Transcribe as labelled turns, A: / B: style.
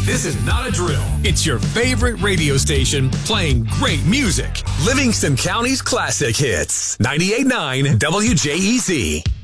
A: This is not a drill. It's your favorite radio station playing great music. Livingston County's classic hits. 98.9 WJEZ.